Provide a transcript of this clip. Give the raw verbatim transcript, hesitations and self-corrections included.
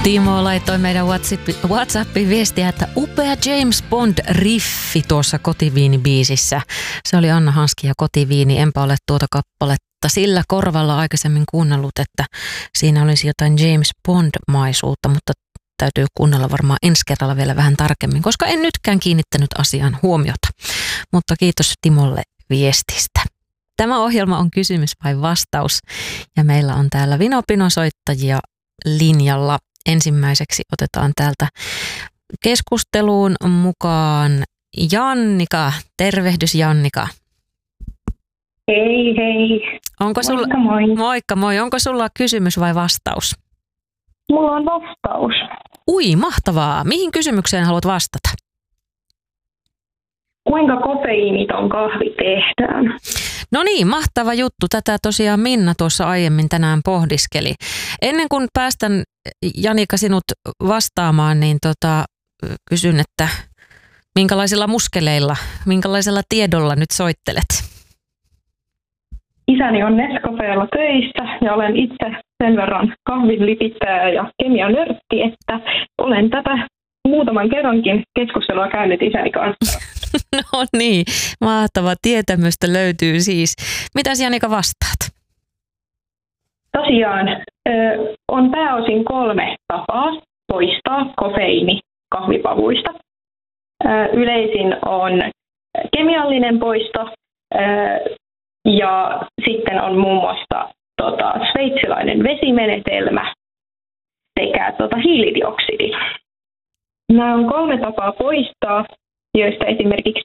Timo laittoi meidän WhatsAppiin viestiä, että upea James Bond-riffi tuossa Kotiviini-biisissä. Se oli Anna Hanski ja Kotiviini. Enpä ole tuota kappaletta sillä korvalla aikaisemmin kuunnellut, että siinä olisi jotain James Bond-maisuutta, mutta täytyy kuunnella varmaan ensi kerralla vielä vähän tarkemmin, koska en nytkään kiinnittänyt asiaan huomiota. Mutta kiitos Timolle viestistä. Tämä ohjelma on kysymys vai vastaus ja meillä on täällä Vinopino-soittajia linjalla. Ensimmäiseksi otetaan täältä keskusteluun mukaan Jannika. Tervehdys Jannika. Hei hei. Onko sulla, moikka moi. Moikka moi. Onko sulla kysymys vai vastaus? Mulla on vastaus. Ui, mahtavaa. Mihin kysymykseen haluat vastata? Kuinka kofeiiniton kahvi tehdään? No niin, mahtava juttu. Tätä tosiaan Minna tuossa aiemmin tänään pohdiskeli. Ennen kuin päästän Janika sinut vastaamaan, niin tota, kysyn, että minkälaisilla muskeleilla, minkälaisella tiedolla nyt soittelet? Isäni on Nescafella töissä ja olen itse sen verran kahvin lipittäjä ja kemianörtti, että olen tätä muutaman kerrankin keskustelua käynyt isäni kanssa. No niin, mahtava tietämystä löytyy siis. Mitäs Janika vastaat? Tosiaan on pääosin kolme tapaa poistaa kofeiini kahvipavuista. Yleisin on kemiallinen poisto ja sitten on muun muassa tota, sveitsilainen vesimenetelmä sekä tota, hiilidioksidi. Nämä on kolme tapaa poistaa, joista esimerkiksi